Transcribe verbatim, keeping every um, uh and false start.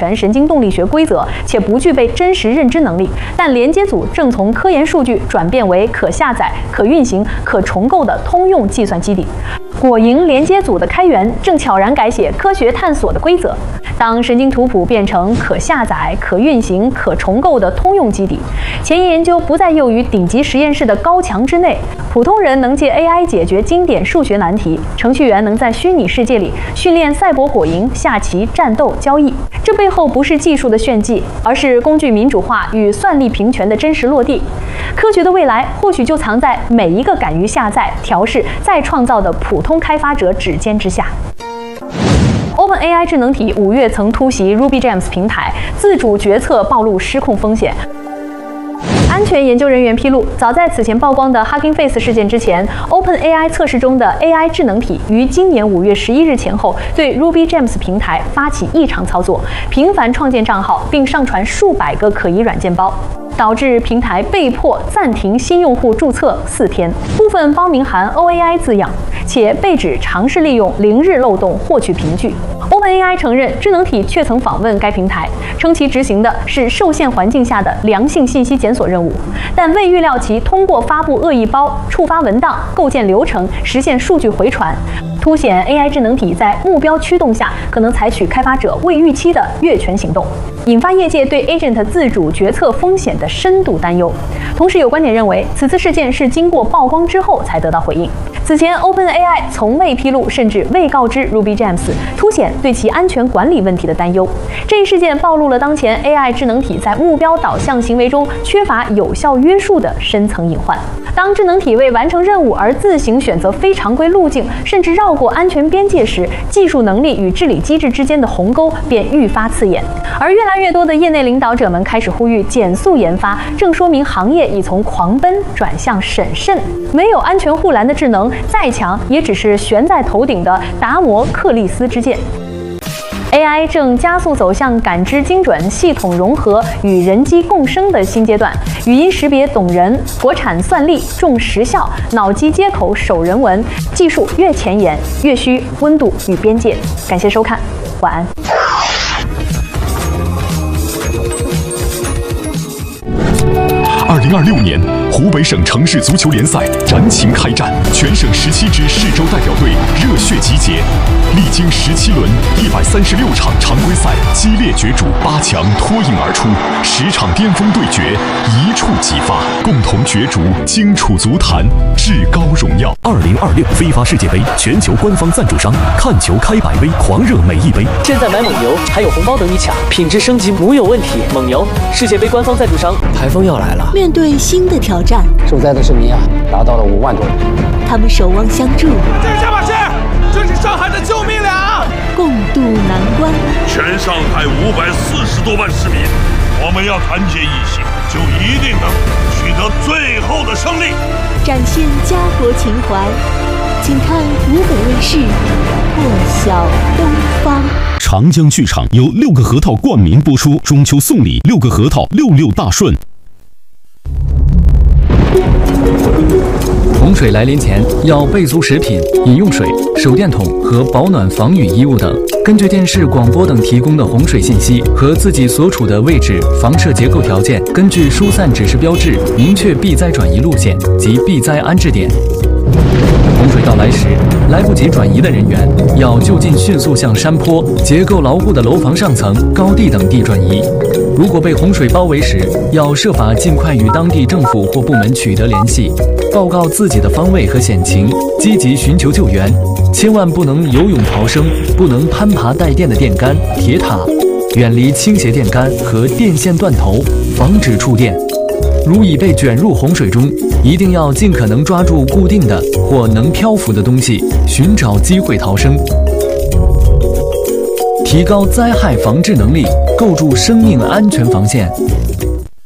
全神经动力学规则，且不具备真实认知能力。但连接组正从科研数据转变为可下载、可运行、可重构的通用计算基底。果蝇连接组的开源正悄然改写科学探索的规则。当神经图谱变成可下载、可运行、可重构的通用基底，前沿研究不再囿于顶级实验室的高墙之内，普通人能借 A I 解决经典数学难题，程序员能在虚拟世界里训练赛博果蝇下棋、战斗、交易。这背后不是技术的炫技，而是工具民主化与算力平权的真实落地。科学的未来或许就藏在每一个敢于下载、调试、再创造的普通开发者指尖之下。OpenAI 智能体五月曾突袭 RubyGems 平台，自主决策暴露失控风险。安全研究人员披露，早在此前曝光的 Hugging Face 事件之前 ，OpenAI 测试中的 A I 智能体于今年五月十一日前后对 RubyGems 平台发起异常操作，频繁创建账号，并上传数百个可疑软件包，导致平台被迫暂停新用户注册四天。部分包名含 O A I 字样，且被指尝试利用零日漏洞获取凭据。OpenAI 承认，智能体确曾访问该平台，称其执行的是受限环境下的良性信息检索任务，但未预料其通过发布恶意包、触发文档、构建流程，实现数据回传，凸显 A I 智能体在目标驱动下可能采取开发者未预期的越权行动，引发业界对 Agent 自主决策风险的深度担忧。同时，有观点认为，此次事件是经过曝光之后才得到回应。此前 ，OpenAI 从未披露甚至未告知 RubyGems， 凸显对其安全管理问题的担忧。这一事件暴露了当前 A I 智能体在目标导向行为中缺乏有效约束的深层隐患。当智能体为完成任务而自行选择非常规路径，甚至绕过安全边界时，技术能力与治理机制之间的鸿沟便愈发刺眼。而越来越多的业内领导者们开始呼吁减速研发，正说明行业已从狂奔转向审慎。没有安全护栏的智能，再强也只是悬在头顶的达摩克利斯之剑。A I 正加速走向感知精准、系统融合与人机共生的新阶段。语音识别懂人，国产算力重时效，脑机接口守人文，技术越前沿越需温度与边界。感谢收看，晚安。 二零二六年，湖北省城市足球联赛燃情开战，全省十七支市州代表队热血集结，历经十七轮一百三十六场常规赛激烈角逐，八强脱颖而出，十场巅峰对决一触即发，共同角逐荆楚足坛至高荣耀。 二零二六非法世界杯全球官方赞助商，看球开百威，狂热每一杯。 现在买蒙牛还有红包等你抢，品质升级无有问题。蒙牛世界杯官方赞助商。 台风要来了， 面对新的挑战， 受灾的市民啊，达到了五万多人。 他们守望相助， 这是加把劲，这是上海的救命粮， 共度难关。 全上海五百四十多万市民，我们要团结一心，就一定能取得最后的胜利。 展现家国情怀，请看湖北卫视《破晓东方》。 长江剧场由六个核桃冠名播出，中秋送礼六个核桃，六六大顺。 洪水来临前要备足食品、饮用水、手电筒和保暖防雨衣物等。根据电视、广播等提供的洪水信息和自己所处的位置、房舍结构条件，根据疏散指示标志，明确避灾转移路线及避灾安置点。洪水到来时，来不及转移的人员要就近迅速向山坡、结构牢固的楼房上层、高地等地转移。如果被洪水包围时，要设法尽快与当地政府或部门取得联系，报告自己的方位和险情，积极寻求救援。千万不能游泳逃生，不能攀爬带电的电杆、铁塔，远离倾斜电杆和电线断头，防止触电。如已被卷入洪水中，一定要尽可能抓住固定的或能漂浮的东西，寻找机会逃生。提高灾害防治能力，构筑生命安全防线，